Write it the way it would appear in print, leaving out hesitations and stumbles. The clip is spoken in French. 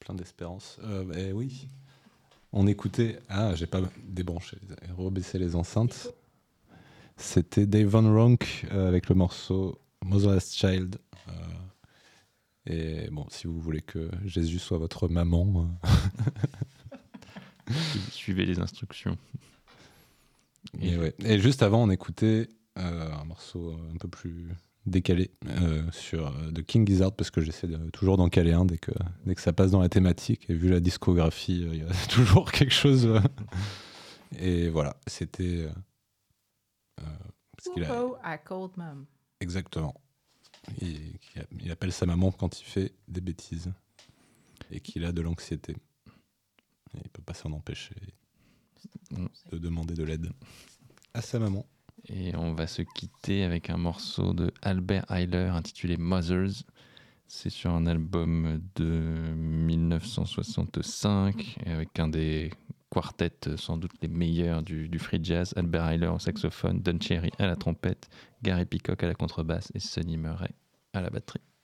plein d'espérance. Et oui, on écoutait... Ah, j'ai pas débranché, rebaissé les enceintes. C'était Dave Van Ronk avec le morceau Motherless Child. Et bon, si vous voulez que Jésus soit votre maman... Suivez les instructions. Et juste avant, on écoutait un morceau un peu plus décalé sur de King Gizzard, parce que j'essaie toujours d'en caler un dès que ça passe dans la thématique. Et vu la discographie, il y a toujours quelque chose. Et voilà, c'était... parce qu'il a... I called mom. Exactement. Il appelle sa maman quand il fait des bêtises et qu'il a de l'anxiété. Et il peut pas s'en empêcher de demander de l'aide à sa maman. Et on va se quitter avec un morceau de Albert Ayler intitulé Mothers. C'est sur un album de 1965 et avec un des quartets sans doute les meilleurs du free jazz. Albert Ayler au saxophone, Don Cherry à la trompette, Gary Peacock à la contrebasse et Sonny Murray à la batterie.